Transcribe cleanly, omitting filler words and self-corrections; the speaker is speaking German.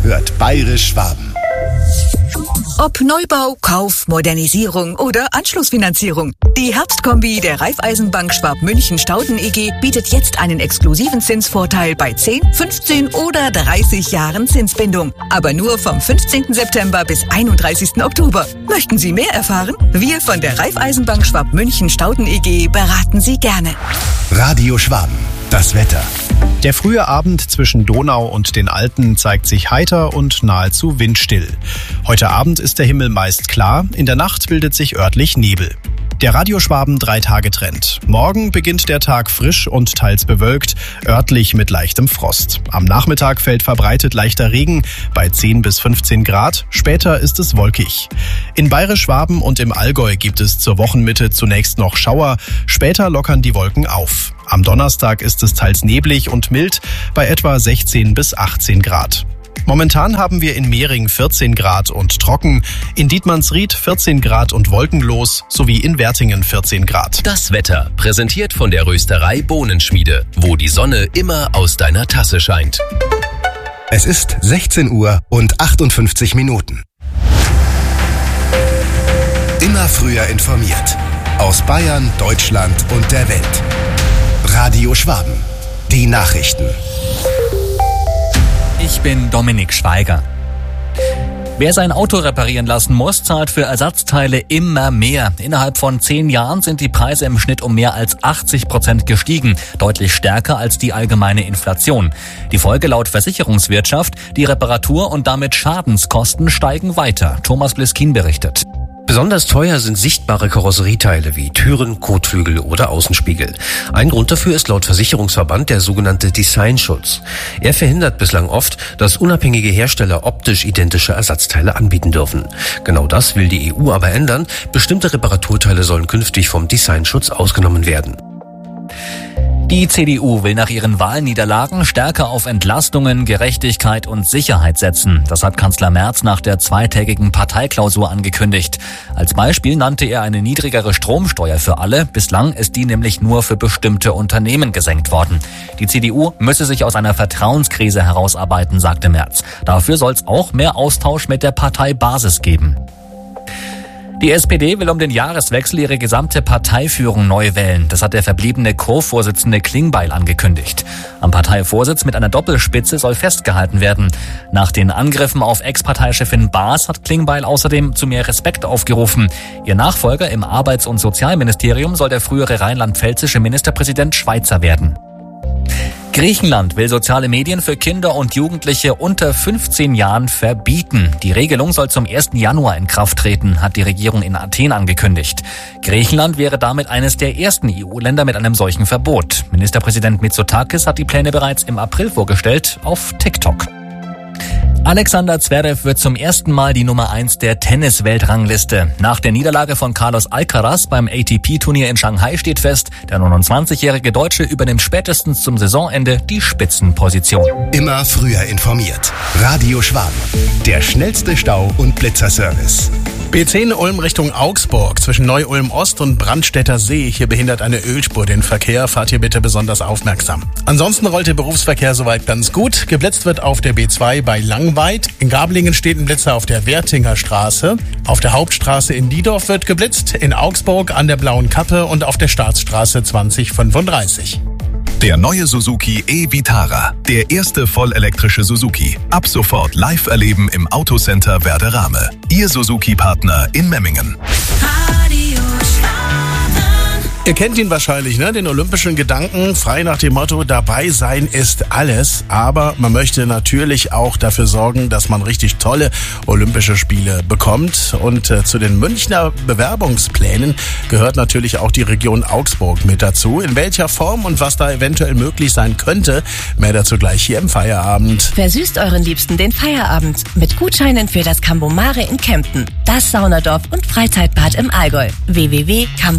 hört Bayerisch Schwaben. Ob Neubau, Kauf, Modernisierung oder Anschlussfinanzierung. Die Herbstkombi der Raiffeisenbank Schwab-München-Stauden EG bietet jetzt einen exklusiven Zinsvorteil bei 10, 15 oder 30 Jahren Zinsbindung. Aber nur vom 15. September bis 31. Oktober. Möchten Sie mehr erfahren? Wir von der Raiffeisenbank Schwab-München-Stauden EG beraten Sie gerne. Radio Schwaben, das Wetter. Der frühe Abend zwischen Donau und den Alpen zeigt sich heiter und nahezu windstill. Heute Abend ist der Himmel meist klar, in der Nacht bildet sich örtlich Nebel. Der Radio Schwaben 3-Tage-Trend. Morgen beginnt der Tag frisch und teils bewölkt, örtlich mit leichtem Frost. Am Nachmittag fällt verbreitet leichter Regen bei 10 bis 15 Grad, später ist es wolkig. In Bayerisch Schwaben und im Allgäu gibt es zur Wochenmitte zunächst noch Schauer, später lockern die Wolken auf. Am Donnerstag ist es teils neblig und mild bei etwa 16 bis 18 Grad. Momentan haben wir in Mehring 14 Grad und trocken, in Dietmannsried 14 Grad und wolkenlos sowie in Wertingen 14 Grad. Das Wetter präsentiert von der Rösterei Bohnenschmiede, wo die Sonne immer aus deiner Tasse scheint. Es ist 16 Uhr und 58 Minuten. Immer früher informiert. Aus Bayern, Deutschland und der Welt. Radio Schwaben. Die Nachrichten. Ich bin Dominik Schweiger. Wer sein Auto reparieren lassen muss, zahlt für Ersatzteile immer mehr. Innerhalb von 10 Jahren sind die Preise im Schnitt um mehr als 80% gestiegen, deutlich stärker als die allgemeine Inflation. Die Folge laut Versicherungswirtschaft: die Reparatur- und damit Schadenskosten steigen weiter. Thomas Bliskin berichtet. Besonders teuer sind sichtbare Karosserieteile wie Türen, Kotflügel oder Außenspiegel. Ein Grund dafür ist laut Versicherungsverband der sogenannte Designschutz. Er verhindert bislang oft, dass unabhängige Hersteller optisch identische Ersatzteile anbieten dürfen. Genau das will die EU aber ändern. Bestimmte Reparaturteile sollen künftig vom Designschutz ausgenommen werden. Die CDU will nach ihren Wahlniederlagen stärker auf Entlastungen, Gerechtigkeit und Sicherheit setzen. Das hat Kanzler Merz nach der 2-tägigen Parteiklausur angekündigt. Als Beispiel nannte er eine niedrigere Stromsteuer für alle. Bislang ist die nämlich nur für bestimmte Unternehmen gesenkt worden. Die CDU müsse sich aus einer Vertrauenskrise herausarbeiten, sagte Merz. Dafür soll es auch mehr Austausch mit der Parteibasis geben. Die SPD will um den Jahreswechsel ihre gesamte Parteiführung neu wählen. Das hat der verbliebene Co-Vorsitzende Klingbeil angekündigt. Am Parteivorsitz mit einer Doppelspitze soll festgehalten werden. Nach den Angriffen auf Ex-Parteichefin Baas hat Klingbeil außerdem zu mehr Respekt aufgerufen. Ihr Nachfolger im Arbeits- und Sozialministerium soll der frühere rheinland-pfälzische Ministerpräsident Schweizer werden. Griechenland will soziale Medien für Kinder und Jugendliche unter 15 Jahren verbieten. Die Regelung soll zum 1. Januar in Kraft treten, hat die Regierung in Athen angekündigt. Griechenland wäre damit eines der ersten EU-Länder mit einem solchen Verbot. Ministerpräsident Mitsotakis hat die Pläne bereits im April vorgestellt auf TikTok. Alexander Zverev wird zum ersten Mal die Nummer 1 der Tennis-Weltrangliste. Nach der Niederlage von Carlos Alcaraz beim ATP-Turnier in Shanghai steht fest, der 29-jährige Deutsche übernimmt spätestens zum Saisonende die Spitzenposition. Immer früher informiert. Radio Schwaben. Der schnellste Stau- und Blitzerservice. B10 Ulm Richtung Augsburg zwischen Neu-Ulm Ost und Brandstätter See. Hier behindert eine Ölspur den Verkehr. Fahrt hier bitte besonders aufmerksam. Ansonsten rollt der Berufsverkehr soweit ganz gut. Geblitzt wird auf der B2 bei Langweid. In Gablingen steht ein Blitzer auf der Wertinger Straße. Auf der Hauptstraße in Diedorf wird geblitzt. In Augsburg an der Blauen Kappe und auf der Staatsstraße 2035. Der neue Suzuki e-Vitara. Der erste vollelektrische Suzuki. Ab sofort live erleben im Autocenter Werderame. Ihr Suzuki-Partner in Memmingen. Ihr kennt ihn wahrscheinlich, ne? Den olympischen Gedanken, frei nach dem Motto, dabei sein ist alles. Aber man möchte natürlich auch dafür sorgen, dass man richtig tolle Olympische Spiele bekommt. Und zu den Münchner Bewerbungsplänen gehört natürlich auch die Region Augsburg mit dazu. In welcher Form und was da eventuell möglich sein könnte, mehr dazu gleich hier im Feierabend. Versüßt euren Liebsten den Feierabend mit Gutscheinen für das Cambomare in Kempten, das Saunadorf und Freizeitbad im Allgäu. www.cambomare.at